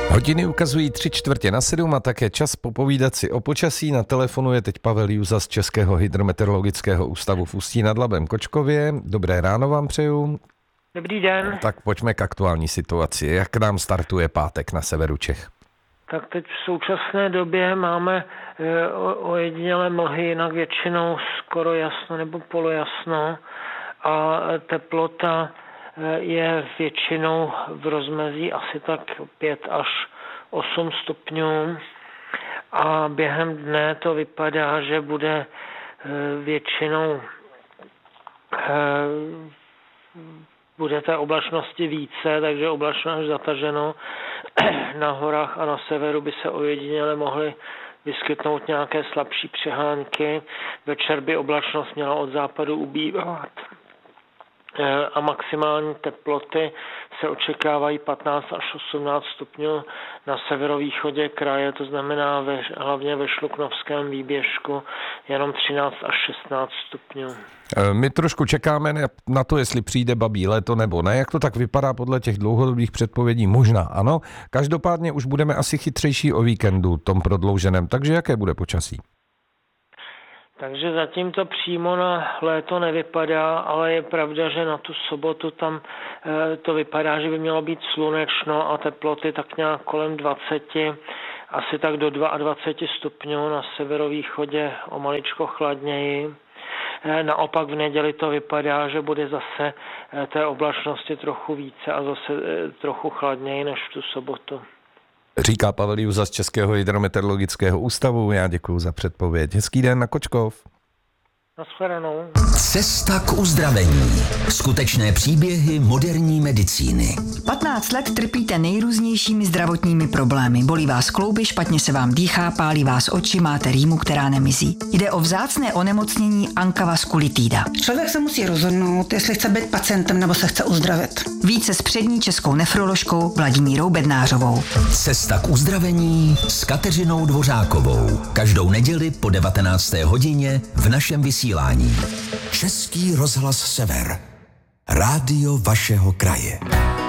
Hodiny ukazují 6:45 a také čas popovídat si o počasí. Na telefonu je teď Pavel Juza z Českého hydrometeorologického ústavu v Ústí nad Labem Kočkově. Dobré ráno vám přeju. Dobrý den. Tak pojďme k aktuální situaci. Jak nám startuje pátek na severu Čech? Tak teď v současné době máme ojedinělé mlhy, jinak většinou skoro jasno nebo polojasno a teplota je většinou v rozmezí asi tak 5 až 8 stupňů a během dne to vypadá, že bude většinou bude té oblačnosti více, takže oblačno až zataženo. Na horách a na severu by se ojediněle mohly vyskytnout nějaké slabší přehánky. Večer by oblačnost měla od západu ubývat a maximální teploty se očekávají 15 až 18 stupňů na severovýchodě kraje, to znamená hlavně ve Šluknovském výběžku jenom 13 až 16 stupňů. My trošku čekáme na to, jestli přijde babí léto nebo ne. Jak to tak vypadá podle těch dlouhodobých předpovědí? Možná ano. Každopádně už budeme asi chytřejší o víkendu, tom prodlouženém. Takže jaké bude počasí? Takže zatím to přímo na léto nevypadá, ale je pravda, že na tu sobotu tam to vypadá, že by mělo být slunečno a teploty tak nějak kolem 20, asi tak do 22 stupňů, na severovýchodě o maličko chladněji. Naopak v neděli to vypadá, že bude zase té oblačnosti trochu více a zase trochu chladněji než v tu sobotu. Říká Pavel Juza z Českého hydrometeorologického ústavu. Já děkuji za předpověď. Hezký den na Kočkov. Nashledanou. Cesta k uzdravení. Skutečné příběhy moderní medicíny. 15 let trpíte nejrůznějšími zdravotními problémy. Bolí vás klouby, špatně se vám dýchá, pálí vás oči, máte rýmu, která nemizí. Jde o vzácné onemocnění ankavaskulitída. Člověk se musí rozhodnout, jestli chce být pacientem nebo se chce uzdravit. Více s přední českou nefroložkou Vladimírou Bednářovou. Cesta k uzdravení s Kateřinou Dvořákovou. Každou neděli po 19. hodině v našem vysílání. Český rozhlas Sever. Rádio vašeho kraje.